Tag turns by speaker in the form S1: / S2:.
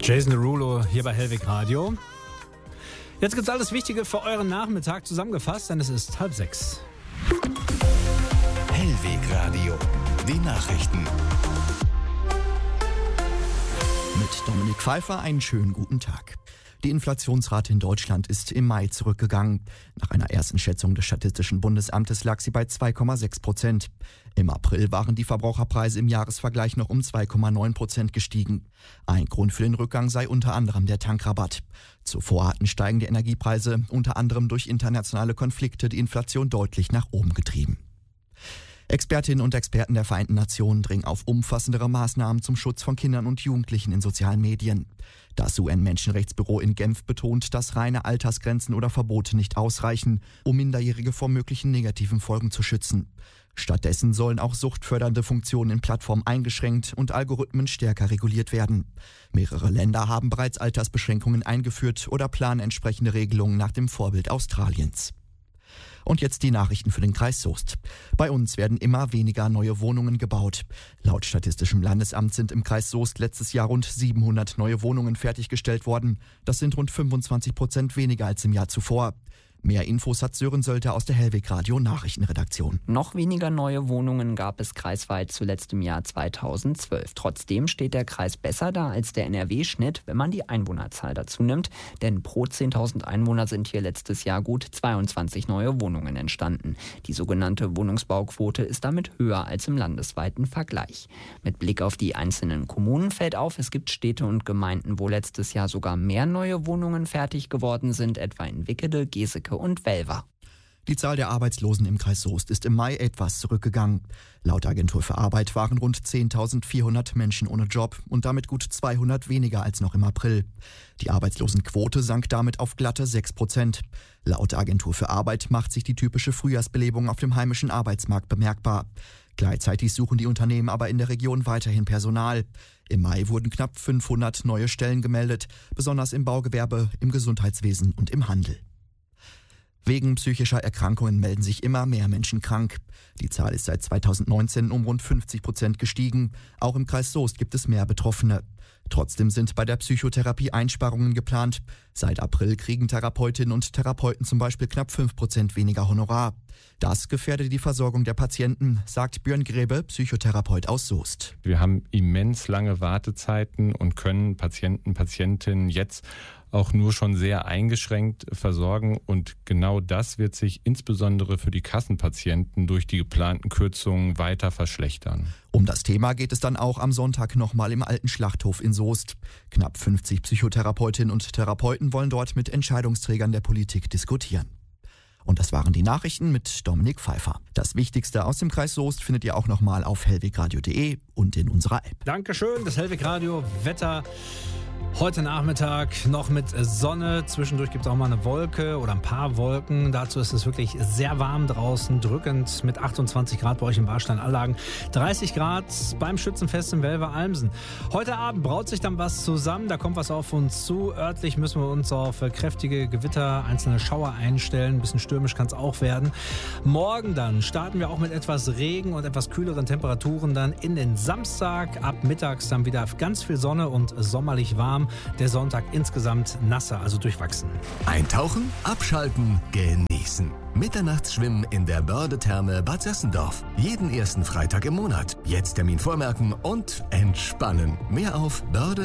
S1: Jason Derulo hier bei Hellweg Radio. Jetzt gibt's alles Wichtige für euren Nachmittag zusammengefasst, denn es ist 5:30.
S2: Hellweg Radio, die Nachrichten.
S3: Mit Dominik Pfeiffer einen schönen guten Tag. Die Inflationsrate in Deutschland ist im Mai zurückgegangen. Nach einer ersten Schätzung des Statistischen Bundesamtes lag sie bei 2,6%. Im April waren die Verbraucherpreise im Jahresvergleich noch um 2,9% gestiegen. Ein Grund für den Rückgang sei unter anderem der Tankrabatt. Zuvor hatten steigende Energiepreise unter anderem durch internationale Konflikte die Inflation deutlich nach oben getrieben. Expertinnen und Experten der Vereinten Nationen dringen auf umfassendere Maßnahmen zum Schutz von Kindern und Jugendlichen in sozialen Medien. Das UN-Menschenrechtsbüro in Genf betont, dass reine Altersgrenzen oder Verbote nicht ausreichen, um Minderjährige vor möglichen negativen Folgen zu schützen. Stattdessen sollen auch suchtfördernde Funktionen in Plattformen eingeschränkt und Algorithmen stärker reguliert werden. Mehrere Länder haben bereits Altersbeschränkungen eingeführt oder planen entsprechende Regelungen nach dem Vorbild Australiens. Und jetzt die Nachrichten für den Kreis Soest. Bei uns werden immer weniger neue Wohnungen gebaut. Laut Statistischem Landesamt sind im Kreis Soest letztes Jahr rund 700 neue Wohnungen fertiggestellt worden. Das sind rund 25% weniger als im Jahr zuvor. Mehr Infos hat Sören Sölter aus der Hellweg Radio Nachrichtenredaktion.
S4: Noch weniger neue Wohnungen gab es kreisweit zuletzt im Jahr 2012. Trotzdem steht der Kreis besser da als der NRW-Schnitt, wenn man die Einwohnerzahl dazu nimmt. Denn pro 10.000 Einwohner sind hier letztes Jahr gut 22 neue Wohnungen entstanden. Die sogenannte Wohnungsbauquote ist damit höher als im landesweiten Vergleich. Mit Blick auf die einzelnen Kommunen fällt auf, es gibt Städte und Gemeinden, wo letztes Jahr sogar mehr neue Wohnungen fertig geworden sind, etwa in Wickede, Geseke und Welver.
S3: Die Zahl der Arbeitslosen im Kreis Soest ist im Mai etwas zurückgegangen. Laut Agentur für Arbeit waren rund 10.400 Menschen ohne Job und damit gut 200 weniger als noch im April. Die Arbeitslosenquote sank damit auf glatte 6%. Laut Agentur für Arbeit macht sich die typische Frühjahrsbelebung auf dem heimischen Arbeitsmarkt bemerkbar. Gleichzeitig suchen die Unternehmen aber in der Region weiterhin Personal. Im Mai wurden knapp 500 neue Stellen gemeldet, besonders im Baugewerbe, im Gesundheitswesen und im Handel. Wegen psychischer Erkrankungen melden sich immer mehr Menschen krank. Die Zahl ist seit 2019 um rund 50% gestiegen. Auch im Kreis Soest gibt es mehr Betroffene. Trotzdem sind bei der Psychotherapie Einsparungen geplant. Seit April kriegen Therapeutinnen und Therapeuten zum Beispiel knapp 5% weniger Honorar. Das gefährde die Versorgung der Patienten, sagt Björn Grebe, Psychotherapeut aus Soest.
S5: Wir haben immens lange Wartezeiten und können Patientinnen jetzt auch nur schon sehr eingeschränkt versorgen. Und genau das wird sich insbesondere für die Kassenpatienten durch die geplanten Kürzungen weiter verschlechtern.
S3: Um das Thema geht es dann auch am Sonntag nochmal im Alten Schlachthof in Soest. Knapp 50 Psychotherapeutinnen und Therapeuten wollen dort mit Entscheidungsträgern der Politik diskutieren. Und das waren die Nachrichten mit Dominik Pfeiffer. Das Wichtigste aus dem Kreis Soest findet ihr auch nochmal auf hellwegradio.de und in unserer App.
S1: Dankeschön, das Hellweg Radio Wetter. Heute Nachmittag noch mit Sonne. Zwischendurch gibt es auch mal eine Wolke oder ein paar Wolken. Dazu ist es wirklich sehr warm draußen, drückend mit 28 Grad bei euch im Warstein-Anlagen. 30 Grad beim Schützenfest in Welver-Almsen. Heute Abend braut sich dann was zusammen. Da kommt was auf uns zu. Örtlich müssen wir uns auf kräftige Gewitter, einzelne Schauer einstellen. Ein bisschen stürmisch kann es auch werden. Morgen dann starten wir auch mit etwas Regen und etwas kühleren Temperaturen dann in den Samstag. Ab mittags dann wieder ganz viel Sonne und sommerlich warm. Der Sonntag insgesamt nasser, also durchwachsen.
S2: Eintauchen, abschalten, genießen. Mitternachtsschwimmen in der Börde-Therme Bad Sessendorf. Jeden ersten Freitag im Monat. Jetzt Termin vormerken und entspannen. Mehr auf börde